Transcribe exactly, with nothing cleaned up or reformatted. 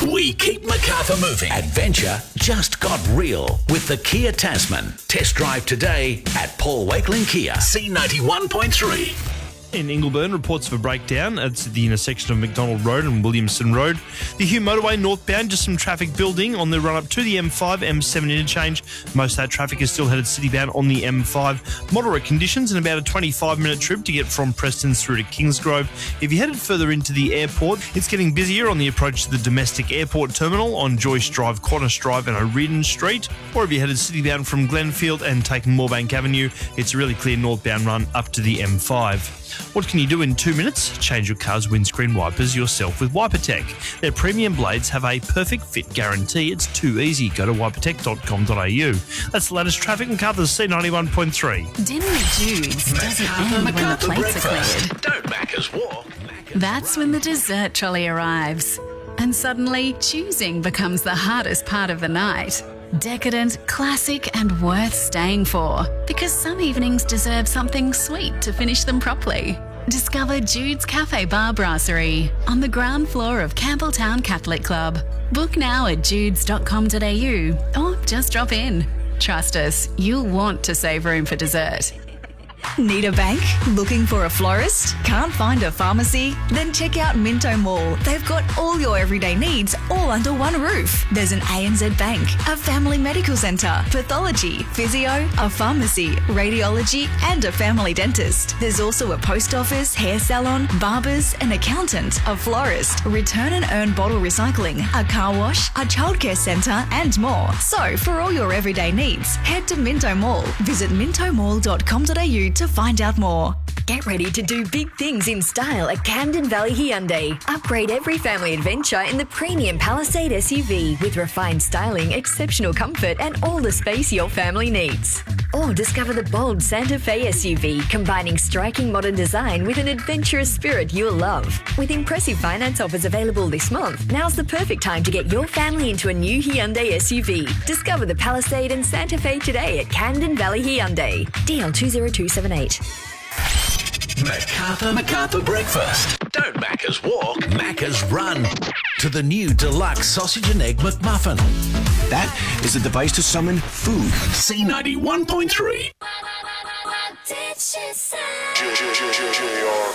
We keep Macarthur moving. Adventure just got real with the Kia Tasman. Test drive today at Paul Wakelin Kia. C ninety-one point three. In Ingleburn, reports of a breakdown at the intersection of McDonald Road and Williamson Road. The Hugh Motorway northbound, just some traffic building on the run-up to the M five, M seven interchange. Most of that traffic is still headed citybound on the M five. Moderate conditions and about a twenty-five minute trip to get from Preston's through to Kingsgrove. If you're headed further into the airport, it's getting busier on the approach to the domestic airport terminal on Joyce Drive, Qantas Drive and O'Riordan Street. Or if you're headed citybound from Glenfield and taking Moorebank Avenue, it's a really clear northbound run up to the M five. What can you do in two minutes? Change your car's windscreen wipers yourself with WiperTech. Their premium blades have a perfect fit guarantee. It's too easy. Go to wipertech dot com dot a u. That's the latest traffic in Macarthur's C ninety-one point three. Dinner at Jude's doesn't end when the plates are cleared. Don't Macca's walk. That's when the dessert trolley arrives. And suddenly, choosing becomes the hardest part of the night. Decadent, classic and worth staying for. Because some evenings deserve something sweet to finish them properly. Discover Jude's Cafe Bar Brasserie on the ground floor of Campbelltown Catholic Club. Book now at judes dot com dot a u or just drop in. Trust us, you'll want to save room for dessert. Need a bank? Looking for a florist? Can't find a pharmacy? Then check out Minto Mall. They've got all your everyday needs all under one roof. There's an A N Z Bank, a family medical centre, pathology, physio, a pharmacy, radiology and a family dentist. There's also a post office, hair salon, barbers, an accountant, a florist, return and earn bottle recycling, a car wash, a childcare centre and more. So for all your everyday needs, head to Minto Mall. Visit minto mall dot com dot a u to find out more. Get ready to do big things in style at Camden Valley Hyundai. Upgrade every family adventure in the premium Palisade S U V with refined styling, exceptional comfort and all the space your family needs. Or discover the bold Santa Fe S U V, combining striking modern design with an adventurous spirit you'll love. With impressive finance offers available this month, now's the perfect time to get your family into a new Hyundai S U V. Discover the Palisade and Santa Fe today at Camden Valley Hyundai. D L two zero two seven eight. Macarthur, Macarthur breakfast. Don't Macca's walk, Macca's run. To the new deluxe sausage and egg McMuffin. That is a device to summon food. C ninety-one point three. What did she say?